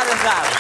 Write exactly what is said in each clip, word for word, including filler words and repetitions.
sabes, sabes.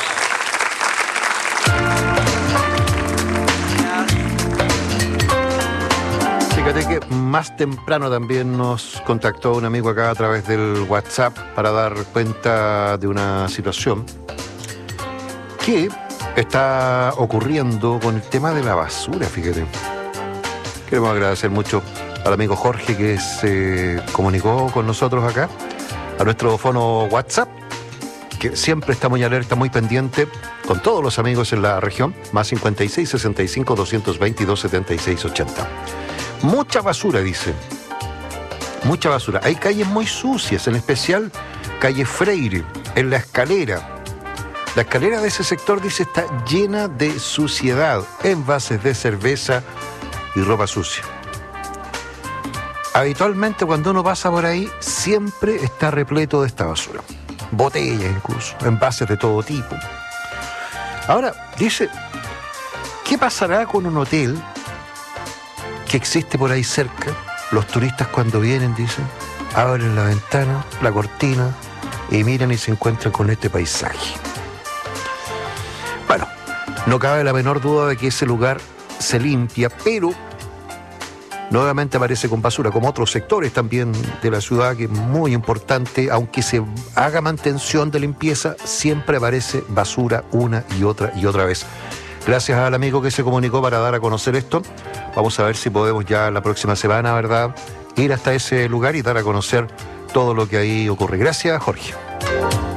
Fíjate que más temprano también nos contactó un amigo acá a través del WhatsApp para dar cuenta de una situación que está ocurriendo con el tema de la basura, fíjate. Queremos agradecer mucho al amigo Jorge que se comunicó con nosotros acá, a nuestro fono WhatsApp, que siempre está muy alerta, muy pendiente, con todos los amigos en la región, más cincuenta y seis, sesenta y cinco, doscientos veintidós, setenta y seis, ochenta. Mucha basura, dice. Mucha basura. Hay calles muy sucias, en especial calle Freire, en la escalera. La escalera de ese sector, dice, está llena de suciedad, envases de cerveza y ropa sucia. Habitualmente cuando uno pasa por ahí, siempre está repleto de esta basura. Botellas incluso, envases de todo tipo. Ahora, dice, ¿qué pasará con un hotel que existe por ahí cerca? Los turistas cuando vienen, dicen, abren la ventana, la cortina y miran y se encuentran con este paisaje. Bueno, no cabe la menor duda de que ese lugar se limpia, pero nuevamente aparece con basura, como otros sectores también de la ciudad, que es muy importante, aunque se haga mantención de limpieza, siempre aparece basura una y otra y otra vez. Gracias al amigo que se comunicó para dar a conocer esto. Vamos a ver si podemos ya la próxima semana, ¿verdad?, ir hasta ese lugar y dar a conocer todo lo que ahí ocurre. Gracias, Jorge.